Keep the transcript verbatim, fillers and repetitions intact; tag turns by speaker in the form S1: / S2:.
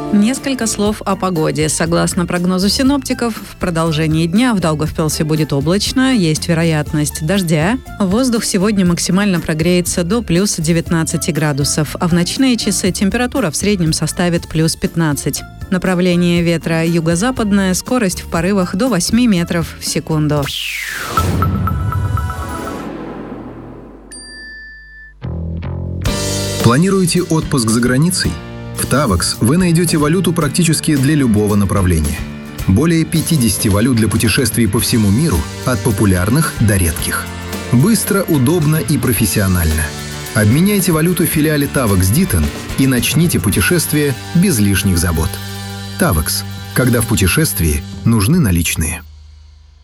S1: Несколько слов о погоде. Согласно прогнозу синоптиков, в продолжении дня в Даугавпилсе будет облачно, есть вероятность дождя. Воздух сегодня максимально прогреется до плюс девятнадцати градусов, а в ночные часы температура в среднем составит плюс пятнадцать. Направление ветра юго-западное, скорость в порывах до восьми метров в секунду.
S2: Планируете отпуск за границей? В Tavax вы найдете валюту практически для любого направления. Более пятидесяти валют для путешествий по всему миру, от популярных до редких. Быстро, удобно и профессионально. Обменяйте валюту в филиале Tavax Ditton и начните путешествие без лишних забот. Tavax. Когда в путешествии нужны наличные.